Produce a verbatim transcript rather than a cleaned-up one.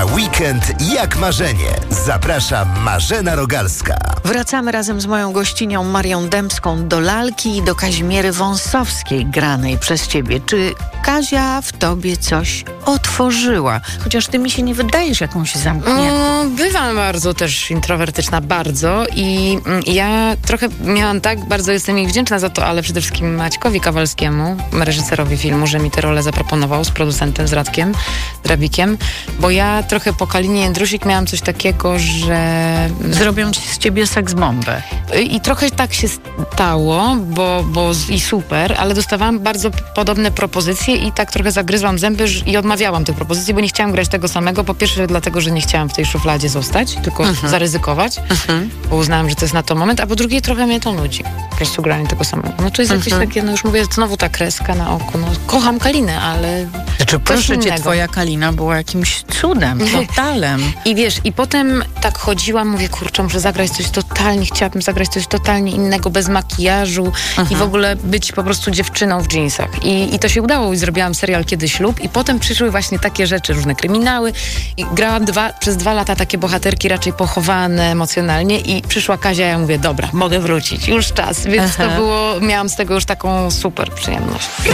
Na weekend jak marzenie. Zaprasza Marzena Rogalska. Wracamy razem z moją gościnią Marią Dębską do lalki i do Kazimiery Wąsowskiej, granej przez ciebie. Czy Kazia w tobie coś otworzyła? Chociaż ty mi się nie wydajesz jakąś zamkniętą. No, bywam bardzo też introwertyczna, bardzo i mm, ja trochę miałam tak, bardzo jestem jej wdzięczna za to, ale przede wszystkim Maćkowi Kawalskiemu, reżyserowi filmu, że mi tę rolę zaproponował z producentem, z Radkiem Drabikiem, bo ja trochę po Kalinie Jędrusik miałam coś takiego, że... Zrobią ci z ciebie seksbombę. I trochę tak się stało, bo, bo i super, ale dostawałam bardzo podobne propozycje i tak trochę zagryzłam zęby i odmawiałam tych propozycji, bo nie chciałam grać tego samego. Po pierwsze dlatego, że nie chciałam w tej szufladzie zostać, tylko uh-huh. zaryzykować, uh-huh. bo uznałam, że to jest na to moment, a po drugie trochę mnie to nudzi. Po prostu granie tego samego. No to jest uh-huh. jakieś takie, no już mówię, znowu ta kreska na oku. No, kocham Kalinę, ale Znaczy proszę cię, innego. twoja Kalina była jakimś cudem, totalem. I wiesz, i potem tak chodziłam, mówię, kurczę, muszę zagrać coś totalnie, chciałabym zagrać coś totalnie innego, bez makijażu Aha. i w ogóle być po prostu dziewczyną w dżinsach. I, I to się udało i zrobiłam serial Kiedy ślub i potem przyszły właśnie takie rzeczy, różne kryminały i grałam dwa, przez dwa lata takie bohaterki raczej pochowane emocjonalnie i przyszła Kazia, ja mówię, dobra, mogę wrócić, już czas, więc Aha. to było, miałam z tego już taką super przyjemność.